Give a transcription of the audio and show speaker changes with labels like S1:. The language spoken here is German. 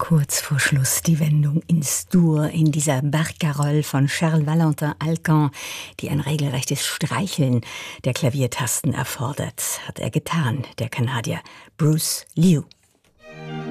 S1: kurz vor Schluss die Wendung ins Dur in dieser Barcarolle von Charles Valentin Alcan, die ein regelrechtes Streicheln der Klaviertasten erfordert. Hat er getan, der Kanadier Bruce Liu.